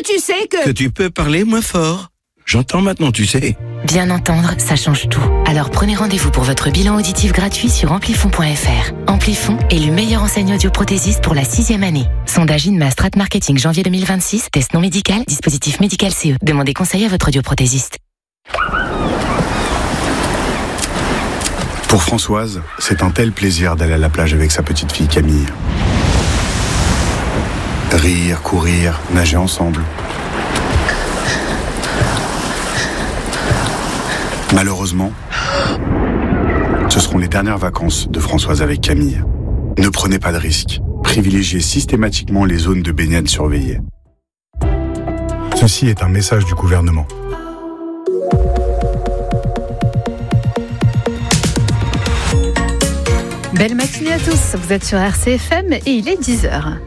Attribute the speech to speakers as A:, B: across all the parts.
A: tu sais que...
B: Que tu peux parler moins fort. J'entends maintenant, tu sais.
C: Bien entendre, ça change tout. Alors prenez rendez-vous pour votre bilan auditif gratuit sur Amplifon.fr. Amplifon est le meilleur enseigne audioprothésiste pour la 6e année. Sondage INMA Strat Marketing janvier 2026. Test non médical, dispositif médical CE. Demandez conseil à votre audioprothésiste.
D: Pour Françoise, c'est un tel plaisir d'aller à la plage avec sa petite fille Camille. Rire, courir, nager ensemble. Malheureusement, ce seront les dernières vacances de Françoise avec Camille. Ne prenez pas de risques. Privilégiez systématiquement les zones de baignade surveillées. Ceci est un message du gouvernement.
E: Belle matinée à tous, vous êtes sur RCFM et il est 10h.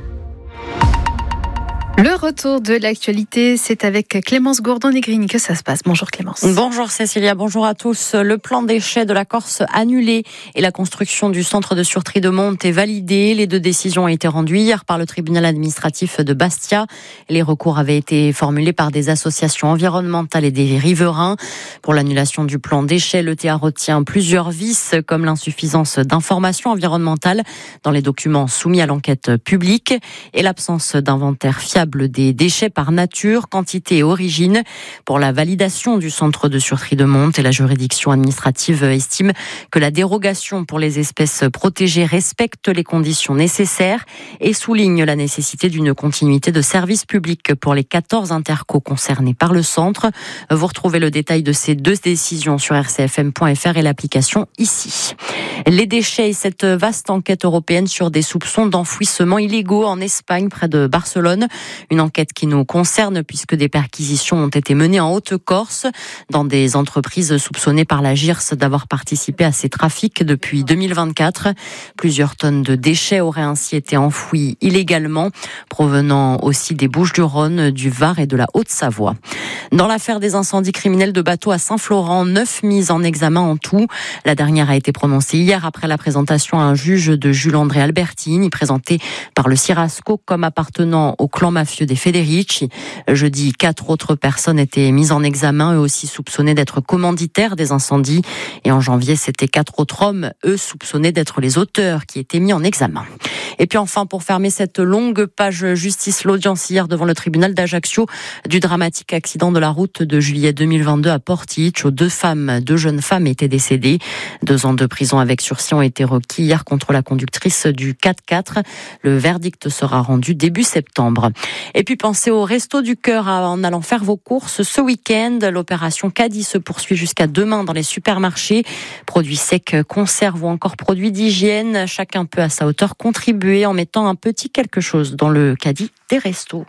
E: Le retour de l'actualité, c'est avec Clémence Gourdon-Negrini que ça se passe. Bonjour Clémence.
F: Bonjour Cécilia, bonjour à tous. Le plan déchets de la Corse annulé et la construction du centre de surtri de Monte est validé. Les 2 décisions ont été rendues hier par le tribunal administratif de Bastia. Les recours avaient été formulés par des associations environnementales et des riverains. Pour l'annulation du plan déchets, l'ETA retient plusieurs vices comme l'insuffisance d'informations environnementales dans les documents soumis à l'enquête publique et l'absence d'inventaire fiable des déchets par nature, quantité et origine. Pour la validation du centre de surtri de Monte, la juridiction administrative estime que la dérogation pour les espèces protégées respecte les conditions nécessaires et souligne la nécessité d'une continuité de service public pour les 14 intercos concernés par le centre. Vous retrouvez le détail de ces 2 décisions sur rcfm.fr et l'application ici. Les déchets et cette vaste enquête européenne sur des soupçons d'enfouissement illégaux en Espagne près de Barcelone. Une enquête qui nous concerne puisque des perquisitions ont été menées en Haute-Corse dans des entreprises soupçonnées par la JIRS d'avoir participé à ces trafics depuis 2024. Plusieurs tonnes de déchets auraient ainsi été enfouies illégalement, provenant aussi des Bouches-du-Rhône, du Var et de la Haute-Savoie. Dans l'affaire des incendies criminels de bateaux à Saint-Florent, 9 mises en examen en tout. La dernière a été prononcée hier après la présentation à un juge de Jules-André Albertini, présenté par le Cirasco comme appartenant au clan mafieux des Federici. Jeudi, 4 autres personnes étaient mises en examen, eux aussi soupçonnés d'être commanditaires des incendies. Et en janvier, c'était 4 autres hommes, eux soupçonnés d'être les auteurs, qui étaient mis en examen. Et puis enfin, pour fermer cette longue page justice, l'audience hier devant le tribunal d'Ajaccio du dramatique accident de la route de juillet 2022 à Portić, où 2 jeunes femmes étaient décédées. 2 ans de prison avec sursis ont été requis hier contre la conductrice du 4x4. Le verdict sera rendu début septembre. Et puis pensez au Resto du Cœur en allant faire vos courses ce week-end. L'opération Caddie se poursuit jusqu'à demain dans les supermarchés. Produits secs, conserves ou encore produits d'hygiène. Chacun peut à sa hauteur contribuer en mettant un petit quelque chose dans le caddie des restos.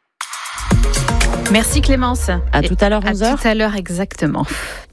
E: Merci Clémence.
F: À tout à l'heure, 11h.
E: À tout à l'heure, exactement.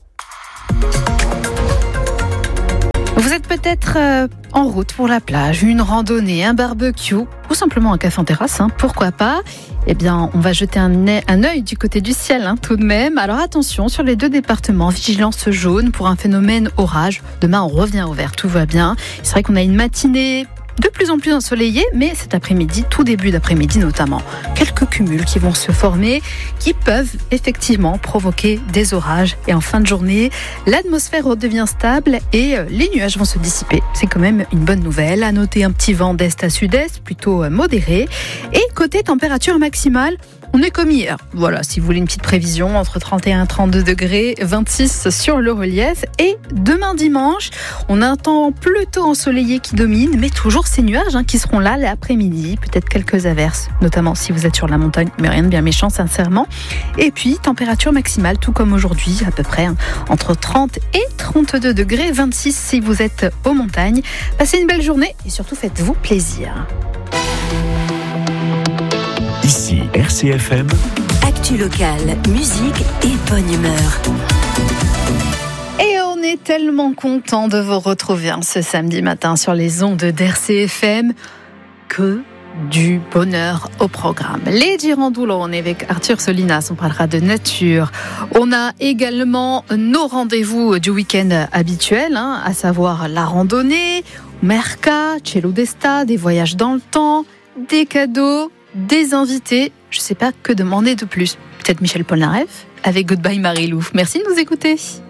E: Vous êtes peut-être en route pour la plage, une randonnée, un barbecue ou simplement un café en terrasse, pourquoi pas. Eh bien, on va jeter un œil du côté du ciel tout de même. Alors attention, sur les 2 départements, vigilance jaune pour un phénomène orage. Demain, on revient au vert, tout va bien. C'est vrai qu'on a une matinée de plus en plus ensoleillé, mais cet après-midi, tout début d'après-midi notamment, quelques cumuls qui vont se former, qui peuvent effectivement provoquer des orages. Et en fin de journée, l'atmosphère redevient stable et les nuages vont se dissiper. C'est quand même une bonne nouvelle. À noter un petit vent d'est à sud-est, plutôt modéré. Et côté température maximale, on est comme hier. Voilà, si vous voulez une petite prévision, entre 31 et 32 degrés, 26 sur le relief. Et demain dimanche, on a un temps plutôt ensoleillé qui domine, mais toujours ces nuages qui seront là l'après-midi. Peut-être quelques averses, notamment si vous êtes sur la montagne, mais rien de bien méchant, sincèrement. Et puis, température maximale, tout comme aujourd'hui, à peu près, entre 30 et 32 degrés, 26 si vous êtes aux montagnes. Passez une belle journée et surtout faites-vous plaisir.
G: Ici RCFM.
H: Actu locale, musique et bonne humeur.
E: Et on est tellement content de vous retrouver ce samedi matin sur les ondes d'RCFM. Que du bonheur au programme. Les Girandoulos, on est avec Arthur Solinas, on parlera de nature. On a également nos rendez-vous du week-end habituels, à savoir la randonnée, Merca, Cielo d'Esta, des voyages dans le temps, des cadeaux, des invités Je sais pas que demander de plus. Peut-être Michel Polnareff avec Goodbye Marie-Lou. Merci de nous écouter.